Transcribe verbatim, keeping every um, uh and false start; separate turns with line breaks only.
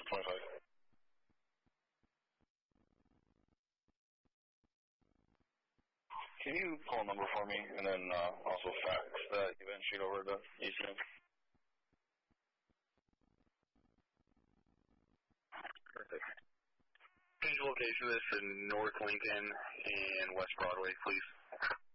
twenty-five. Can you call a number for me and then uh, also fax that event sheet over to Easton? Perfect. Change location this in North Lincoln and West Broadway, please.